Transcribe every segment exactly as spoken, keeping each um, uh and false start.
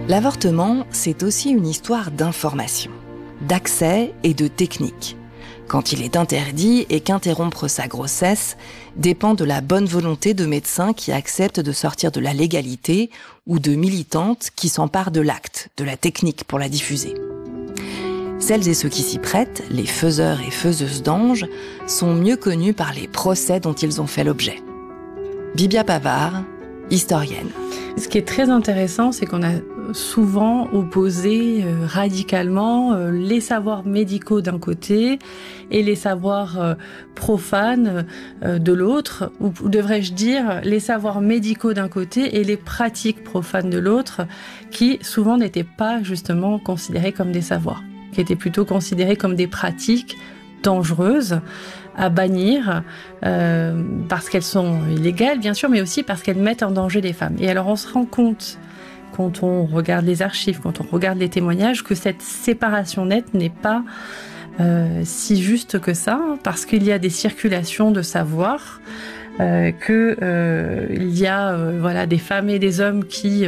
L'avortement, c'est aussi une histoire d'information, d'accès et de technique. Quand il est interdit et qu'interrompre sa grossesse dépend de la bonne volonté de médecins qui acceptent de sortir de la légalité ou de militantes qui s'emparent de l'acte, de la technique pour la diffuser. Celles et ceux qui s'y prêtent, les faiseurs et faiseuses d'anges, sont mieux connus par les procès dont ils ont fait l'objet. Bibia Pavard, historienne. Ce qui est très intéressant, c'est qu'on a souvent opposé euh, radicalement euh, les savoirs médicaux d'un côté et les savoirs euh, profanes euh, de l'autre, ou, ou devrais-je dire les savoirs médicaux d'un côté et les pratiques profanes de l'autre, qui souvent n'étaient pas justement considérés comme des savoirs, qui étaient plutôt considérés comme des pratiques dangereuses à bannir euh, parce qu'elles sont illégales bien sûr, mais aussi parce qu'elles mettent en danger les femmes. Et alors on se rend compte quand on regarde les archives, quand on regarde les témoignages, que cette séparation nette n'est pas euh, si juste que ça, parce qu'il y a des circulations de savoir, euh, que euh, il y a euh, voilà des femmes et des hommes qui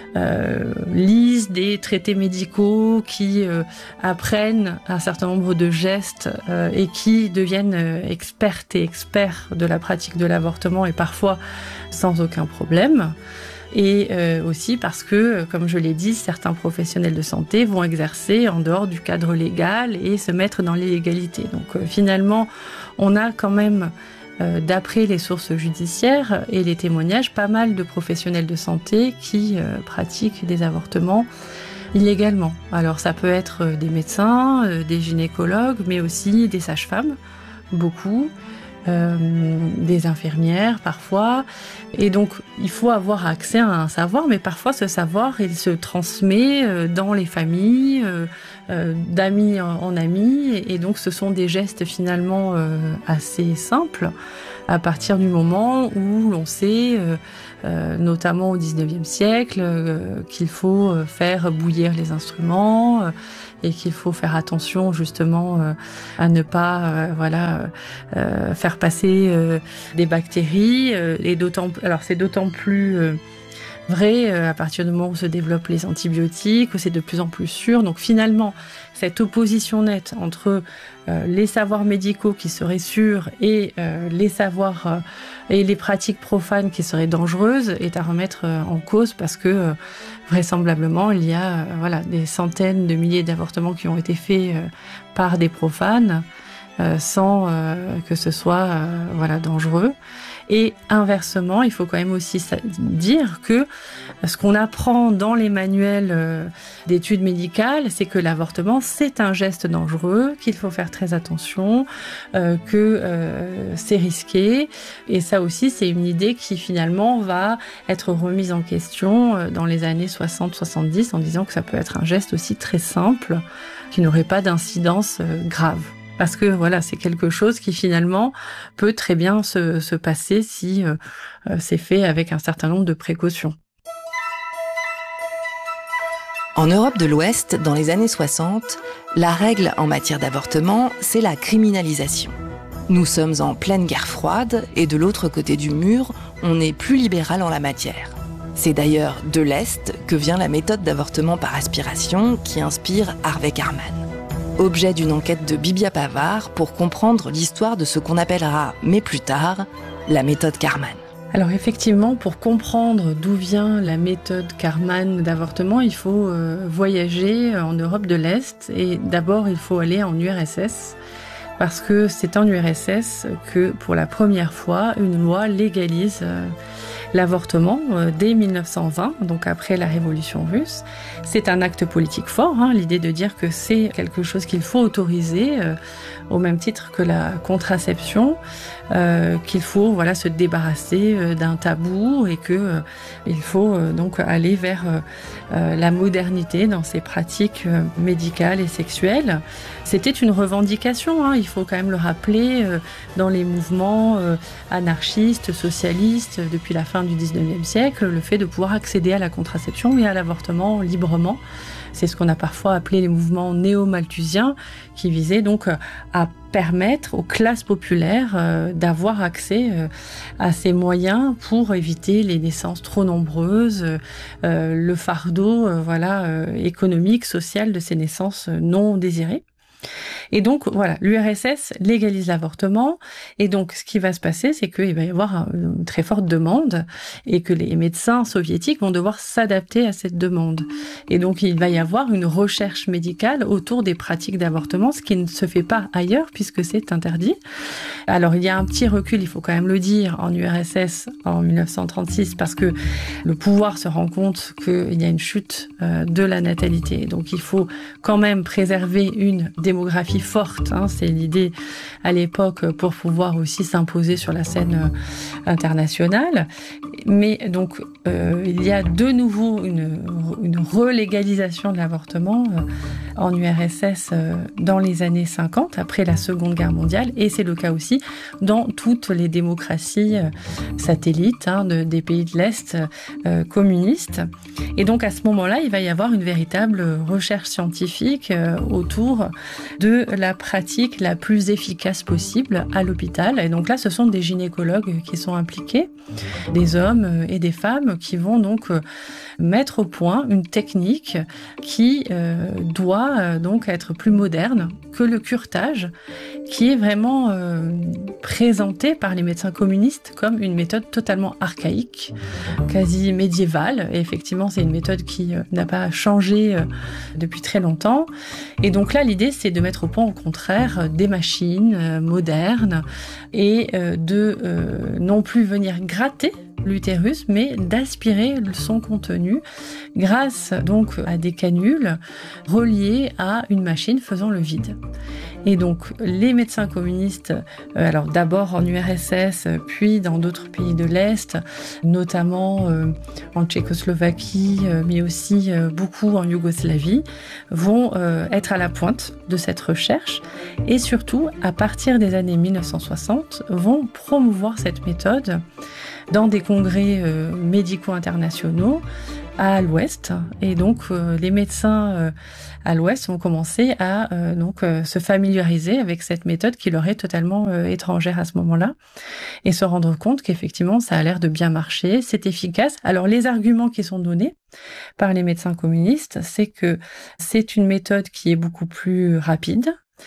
euh, lisent des traités médicaux, qui euh, apprennent un certain nombre de gestes euh, et qui deviennent euh, expertes et experts de la pratique de l'avortement, et parfois sans aucun problème. Et euh, aussi parce que, comme je l'ai dit, certains professionnels de santé vont exercer en dehors du cadre légal et se mettre dans l'illégalité. Donc euh, finalement, on a quand même, euh, d'après les sources judiciaires et les témoignages, pas mal de professionnels de santé qui euh, pratiquent des avortements illégalement. Alors ça peut être des médecins, euh, des gynécologues, mais aussi des sages-femmes, beaucoup. Euh, des infirmières parfois, et donc il faut avoir accès à un savoir, mais parfois ce savoir il se transmet euh, dans les familles, euh, euh, d'amis en, en amis, et, et donc ce sont des gestes finalement euh, assez simples à partir du moment où l'on sait, euh, euh, notamment au dix-neuvième siècle, euh, qu'il faut faire bouillir les instruments, euh, et qu'il faut faire attention justement euh, à ne pas euh, voilà euh, faire passer euh, des bactéries, euh, et d'autant alors c'est d'autant plus euh, vrai euh, à partir du moment où se développent les antibiotiques, où c'est de plus en plus sûr. Donc finalement, cette opposition nette entre euh, les savoirs médicaux qui seraient sûrs et euh, les savoirs euh, et les pratiques profanes qui seraient dangereuses est à remettre euh, en cause, parce que euh, vraisemblablement il y a euh, voilà des centaines de milliers d'avortements qui ont été faits euh, par des profanes euh, sans euh, que ce soit euh, voilà dangereux. Et inversement, il faut quand même aussi dire que ce qu'on apprend dans les manuels d'études médicales, c'est que l'avortement, c'est un geste dangereux, qu'il faut faire très attention, euh, que euh, c'est risqué. Et ça aussi, c'est une idée qui finalement va être remise en question dans les années soixante soixante-dix, en disant que ça peut être un geste aussi très simple, qui n'aurait pas d'incidence euh, grave. Parce que voilà, c'est quelque chose qui finalement peut très bien se, se passer si euh, c'est fait avec un certain nombre de précautions. En Europe de l'Ouest, dans les années soixante, la règle en matière d'avortement, c'est la criminalisation. Nous sommes en pleine guerre froide et de l'autre côté du mur, on est plus libéral en la matière. C'est d'ailleurs de l'Est que vient la méthode d'avortement par aspiration qui inspire Harvey Karman. Objet d'une enquête de Bibia Pavard pour comprendre l'histoire de ce qu'on appellera, mais plus tard, la méthode Karman. Alors effectivement, pour comprendre d'où vient la méthode Karman d'avortement, il faut euh, voyager en Europe de l'Est, et d'abord il faut aller en U R S S, parce que c'est en U R S S que pour la première fois une loi légalise euh, l'avortement euh, dès mille neuf cent vingt, donc après la Révolution russe. C'est un acte politique fort, hein, l'idée de dire que c'est quelque chose qu'il faut autoriser euh, au même titre que la contraception, euh, qu'il faut voilà se débarrasser euh, d'un tabou, et que euh, il faut euh, donc aller vers euh, euh, la modernité dans ces pratiques euh, médicales et sexuelles. C'était une revendication, hein, il faut quand même le rappeler, euh, dans les mouvements euh, anarchistes, socialistes depuis la fin fin du dix-neuvième siècle, le fait de pouvoir accéder à la contraception et à l'avortement librement. C'est ce qu'on a parfois appelé les mouvements néo-malthusiens, qui visaient donc à permettre aux classes populaires euh, d'avoir accès euh, à ces moyens pour éviter les naissances trop nombreuses, euh, le fardeau euh, voilà, euh, économique, social de ces naissances non désirées. Et donc, voilà, l'U R S S légalise l'avortement. Et donc, ce qui va se passer, c'est qu'il va y avoir une très forte demande et que les médecins soviétiques vont devoir s'adapter à cette demande. Et donc, il va y avoir une recherche médicale autour des pratiques d'avortement, ce qui ne se fait pas ailleurs puisque c'est interdit. Alors, il y a un petit recul, il faut quand même le dire, en U R S S en mille neuf cent trente-six parce que le pouvoir se rend compte qu'il y a une chute de la natalité. Donc, il faut quand même préserver une démographie forte, hein, c'est l'idée à l'époque pour pouvoir aussi s'imposer sur la scène euh, internationale. Mais donc, euh, il y a de nouveau une, une relégalisation de l'avortement euh, en U R S S euh, dans les années cinquante, après la Seconde Guerre mondiale, et c'est le cas aussi dans toutes les démocraties euh, satellites hein, de, des pays de l'Est euh, communistes. Et donc, à ce moment-là, il va y avoir une véritable recherche scientifique euh, autour de la pratique la plus efficace possible à l'hôpital. Et donc là, ce sont des gynécologues qui sont impliqués, des hommes et des femmes qui vont donc mettre au point une technique qui euh, doit euh, donc être plus moderne que le curetage, qui est vraiment euh, présenté par les médecins communistes comme une méthode totalement archaïque, quasi médiévale. Et effectivement, c'est une méthode qui euh, n'a pas changé euh, depuis très longtemps. Et donc là, l'idée, c'est de mettre au point, au contraire, des machines euh, modernes et euh, de euh, non plus venir gratter l'utérus, mais d'aspirer son contenu grâce donc à des canules reliées à une machine faisant le vide. Et donc les médecins communistes, euh, alors d'abord en U R S S, puis dans d'autres pays de l'Est, notamment euh, en Tchécoslovaquie, euh, mais aussi euh, beaucoup en Yougoslavie, vont euh, être à la pointe de cette recherche et surtout, à partir des années mille neuf cent soixante, vont promouvoir cette méthode dans des congrès euh, médicaux internationaux à l'Ouest. Et donc, euh, les médecins euh, à l'Ouest ont commencé à euh, donc euh, se familiariser avec cette méthode qui leur est totalement euh, étrangère à ce moment-là et se rendre compte qu'effectivement, ça a l'air de bien marcher, c'est efficace. Alors, les arguments qui sont donnés par les médecins communistes, c'est que c'est une méthode qui est beaucoup plus rapide,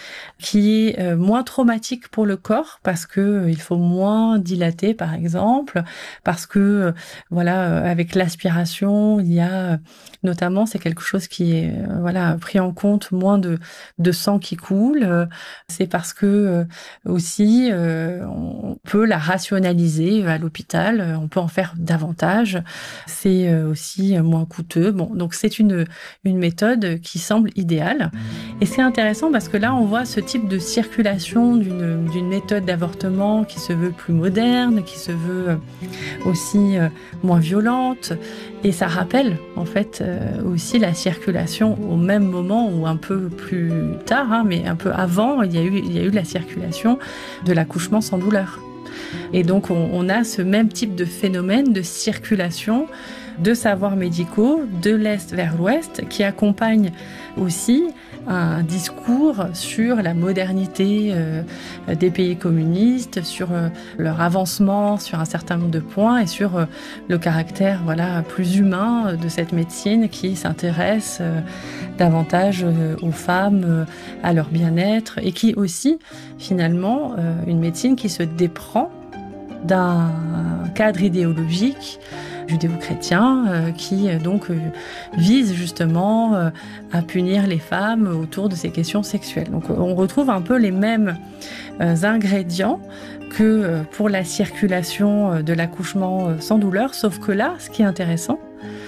qui est euh, moins traumatique pour le corps parce que euh, il faut moins dilater par exemple, parce que euh, voilà euh, avec l'aspiration il y a euh, notamment c'est quelque chose qui est euh, voilà pris en compte, moins de de sang qui coule, euh, c'est parce que euh, aussi euh, on peut la rationaliser à l'hôpital, euh, on peut en faire davantage, c'est euh, aussi moins coûteux. Bon, donc c'est une une méthode qui semble idéale et c'est intéressant parce que là on voit ce type de circulation d'une, d'une méthode d'avortement qui se veut plus moderne, qui se veut aussi euh, moins violente. Et ça rappelle en fait euh, aussi la circulation au même moment ou un peu plus tard, hein, mais un peu avant, il y a eu, il y a eu la circulation de l'accouchement sans douleur. Et donc on, on a ce même type de phénomène de circulation de savoirs médicaux de l'Est vers l'Ouest qui accompagne aussi un discours sur la modernité euh, des pays communistes, sur euh, leur avancement sur un certain nombre de points et sur euh, le caractère voilà plus humain de cette médecine qui s'intéresse euh, davantage euh, aux femmes, euh, à leur bien-être et qui aussi finalement euh, une médecine qui se déprend d'un cadre idéologique judéo-chrétien euh, qui euh, donc euh, vise justement euh, à punir les femmes autour de ces questions sexuelles. Donc on retrouve un peu les mêmes euh, ingrédients que euh, pour la circulation euh, de l'accouchement euh, sans douleur, sauf que là, ce qui est intéressant,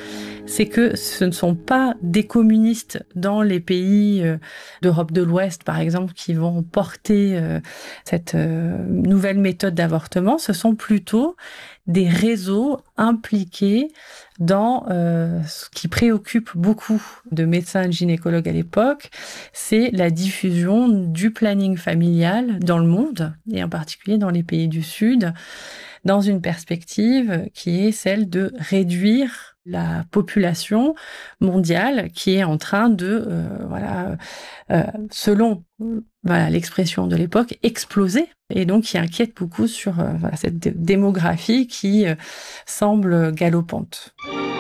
c'est que ce ne sont pas des communistes dans les pays d'Europe de l'Ouest, par exemple, qui vont porter cette nouvelle méthode d'avortement. Ce sont plutôt des réseaux impliqués dans euh, ce qui préoccupe beaucoup de médecins et de gynécologues à l'époque, c'est la diffusion du planning familial dans le monde, et en particulier dans les pays du Sud, dans une perspective qui est celle de réduire la population mondiale qui est en train de, euh, voilà, euh, selon voilà, l'expression de l'époque, exploser, et donc qui inquiète beaucoup sur euh, voilà, cette dé- démographie qui euh, semble galopante.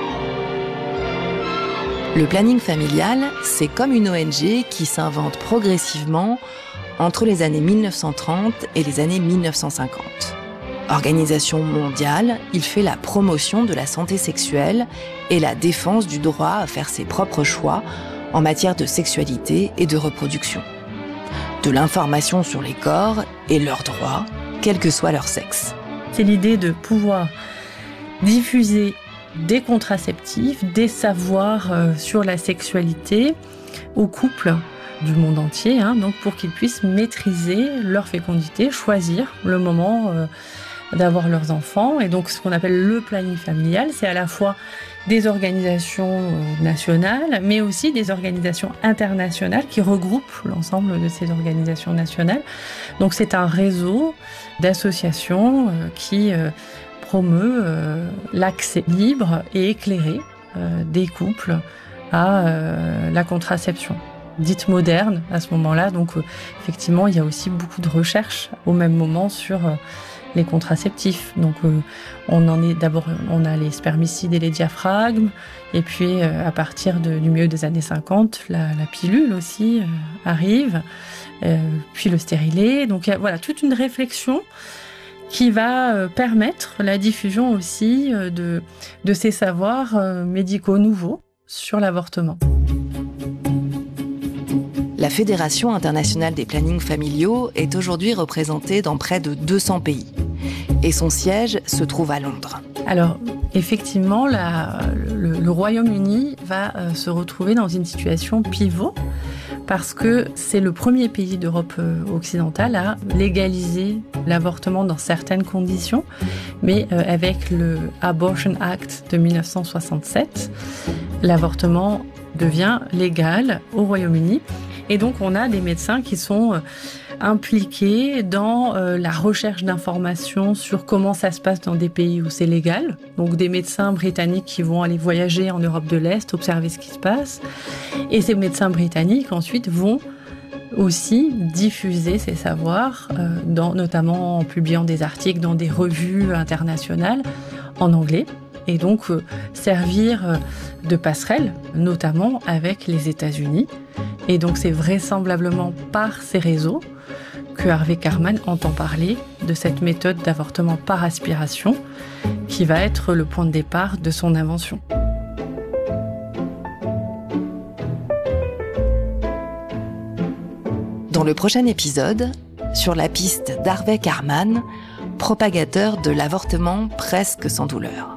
Le planning familial, c'est comme une O N G qui s'invente progressivement entre les années mille neuf cent trente et les années mille neuf cent cinquante. Organisation mondiale, il fait la promotion de la santé sexuelle et la défense du droit à faire ses propres choix en matière de sexualité et de reproduction. De l'information sur les corps et leurs droits, quel que soit leur sexe. C'est l'idée de pouvoir diffuser des contraceptifs, des savoirs euh, sur la sexualité aux couples du monde entier, hein, donc pour qu'ils puissent maîtriser leur fécondité, choisir le moment euh, d'avoir leurs enfants. Et donc ce qu'on appelle le planning familial, c'est à la fois des organisations euh, nationales, mais aussi des organisations internationales qui regroupent l'ensemble de ces organisations nationales. Donc c'est un réseau d'associations euh, qui euh, promeut euh, l'accès libre et éclairé euh, des couples à euh, la contraception, dite moderne à ce moment-là. Donc euh, effectivement, il y a aussi beaucoup de recherches au même moment sur euh, les contraceptifs. Donc euh, on en est d'abord, on a les spermicides et les diaphragmes, et puis euh, à partir de, du milieu des années cinquante, la, la pilule aussi euh, arrive, euh, puis le stérilet. Donc il y a, voilà, toute une réflexion qui va permettre la diffusion aussi de, de ces savoirs médicaux nouveaux sur l'avortement. La Fédération internationale des plannings familiaux est aujourd'hui représentée dans près de deux cents pays. Et son siège se trouve à Londres. Alors, effectivement, la, le, le Royaume-Uni va euh, se retrouver dans une situation pivot, parce que c'est le premier pays d'Europe occidentale à légaliser l'avortement dans certaines conditions, mais euh, avec le Abortion Act de mille neuf cent soixante-sept, l'avortement devient légal au Royaume-Uni. Et donc on a des médecins qui sont euh, impliqués dans euh, la recherche d'informations sur comment ça se passe dans des pays où c'est légal. Donc des médecins britanniques qui vont aller voyager en Europe de l'Est, observer ce qui se passe. Et ces médecins britanniques ensuite vont aussi diffuser ces savoirs, euh, dans, notamment en publiant des articles dans des revues internationales en anglais. Et donc euh, servir euh, de passerelle, notamment avec les États-Unis. Et donc c'est vraisemblablement par ces réseaux que Harvey Karman entend parler de cette méthode d'avortement par aspiration qui va être le point de départ de son invention. Dans le prochain épisode, sur la piste d'Harvey Karman, propagateur de l'avortement presque sans douleur.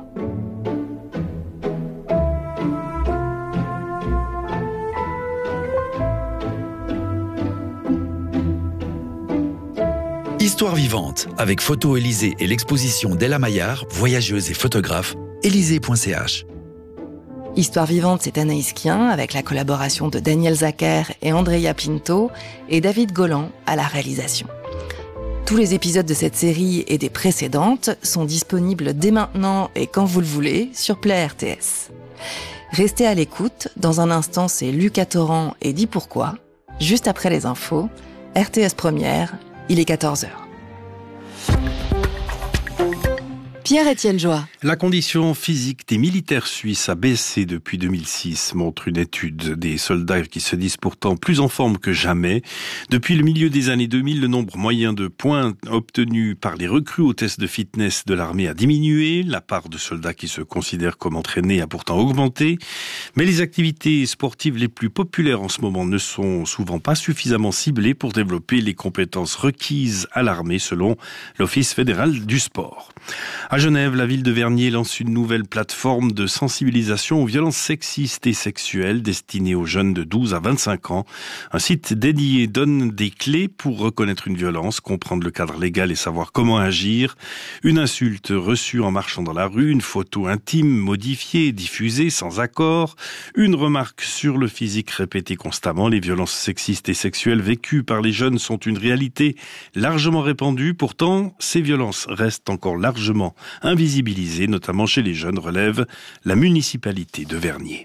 Histoire vivante, avec Photo Élysée et l'exposition d'Ella Maillard, voyageuse et photographe, élysée point c h. Histoire vivante, c'est Anaïs Kien, avec la collaboration de Daniel Zacher et Andrea Pinto, et David Golan à la réalisation. Tous les épisodes de cette série et des précédentes sont disponibles dès maintenant et quand vous le voulez sur Play R T S. Restez à l'écoute, dans un instant c'est Lucas Torrent et Dis pourquoi. Juste après les infos, R T S Première, il est quatorze heures. Pierre-Étienne Joie. La condition physique des militaires suisses a baissé depuis deux mille six, montre une étude. Des soldats qui se disent pourtant plus en forme que jamais. Depuis le milieu des années deux mille, le nombre moyen de points obtenus par les recrues au test de fitness de l'armée a diminué. La part de soldats qui se considèrent comme entraînés a pourtant augmenté. Mais les activités sportives les plus populaires en ce moment ne sont souvent pas suffisamment ciblées pour développer les compétences requises à l'armée, selon l'Office fédéral du sport. À Genève, la ville de Vernier lance une nouvelle plateforme de sensibilisation aux violences sexistes et sexuelles destinée aux jeunes de douze à vingt-cinq ans. Un site dédié donne des clés pour reconnaître une violence, comprendre le cadre légal et savoir comment agir. Une insulte reçue en marchant dans la rue, une photo intime modifiée, diffusée sans accord, une remarque sur le physique répétée constamment. Les violences sexistes et sexuelles vécues par les jeunes sont une réalité largement répandue. Pourtant, ces violences restent encore largement invisibilisées, notamment chez les jeunes, relève la municipalité de Vernier.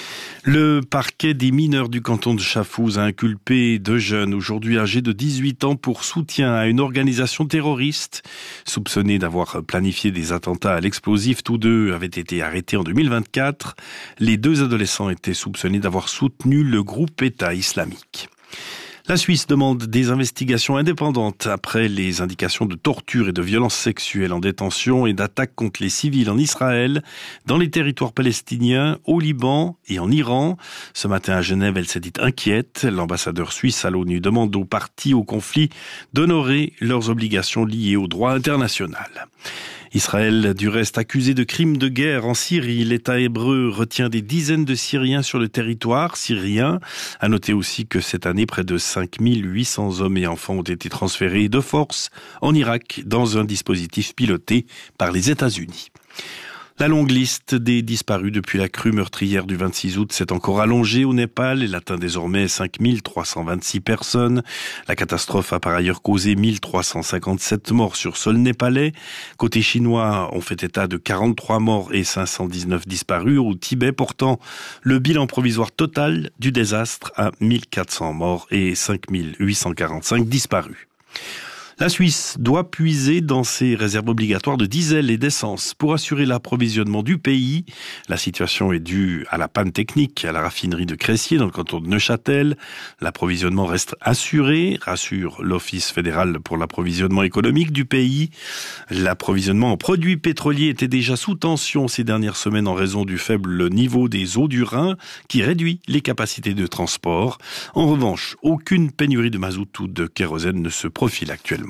Le parquet des mineurs du canton de Chafouz a inculpé deux jeunes aujourd'hui âgés de dix-huit ans pour soutien à une organisation terroriste. Soupçonnés d'avoir planifié des attentats à l'explosif, tous deux avaient été arrêtés en deux mille vingt-quatre. Les deux adolescents étaient soupçonnés d'avoir soutenu le groupe État islamique. La Suisse demande des investigations indépendantes après les indications de torture et de violences sexuelles en détention et d'attaques contre les civils en Israël, dans les territoires palestiniens, au Liban et en Iran. Ce matin à Genève, elle s'est dite inquiète. L'ambassadeur suisse à l'ONU demande aux parties au conflit d'honorer leurs obligations liées au droit international. Israël, du reste, accusé de crimes de guerre en Syrie. L'État hébreu retient des dizaines de Syriens sur le territoire syrien. À noter aussi que cette année, près de cinq mille huit cents hommes et enfants ont été transférés de force en Irak dans un dispositif piloté par les États-Unis. La longue liste des disparus depuis la crue meurtrière du vingt-six août s'est encore allongée au Népal. Elle atteint désormais cinq mille trois cent vingt-six personnes. La catastrophe a par ailleurs causé mille trois cent cinquante-sept morts sur sol népalais. Côté chinois, on fait état de quarante-trois morts et cinq cent dix-neuf disparus. Au Tibet, pourtant, le bilan provisoire total du désastre à mille quatre cents morts et cinq mille huit cent quarante-cinq disparus. La Suisse doit puiser dans ses réserves obligatoires de diesel et d'essence pour assurer l'approvisionnement du pays. La situation est due à la panne technique à la raffinerie de Cressier dans le canton de Neuchâtel. L'approvisionnement reste assuré, rassure l'Office fédéral pour l'approvisionnement économique du pays. L'approvisionnement en produits pétroliers était déjà sous tension ces dernières semaines en raison du faible niveau des eaux du Rhin qui réduit les capacités de transport. En revanche, aucune pénurie de mazout ou de kérosène ne se profile actuellement.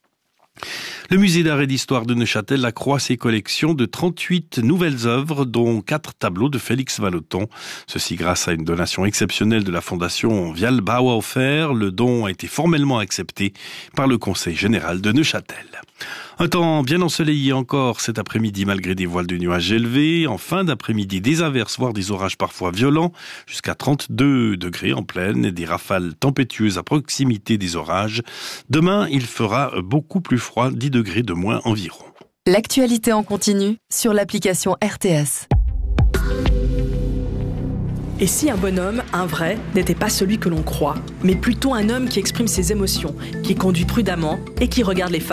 Le musée d'art et d'histoire de Neuchâtel accroît ses collections de trente-huit nouvelles œuvres, dont quatre tableaux de Félix Vallotton. Ceci grâce à une donation exceptionnelle de la fondation Vial Bauhofer. Le don a été formellement accepté par le Conseil général de Neuchâtel. Un temps bien ensoleillé encore cet après-midi malgré des voiles de nuages élevés. En fin d'après-midi, des averses, voire des orages parfois violents, jusqu'à trente-deux degrés en plaine et des rafales tempétueuses à proximité des orages. Demain, il fera beaucoup plus froid, dix degrés de moins environ. L'actualité en continu sur l'application R T S. Et si un bonhomme, un vrai, n'était pas celui que l'on croit, mais plutôt un homme qui exprime ses émotions, qui conduit prudemment et qui regarde les femmes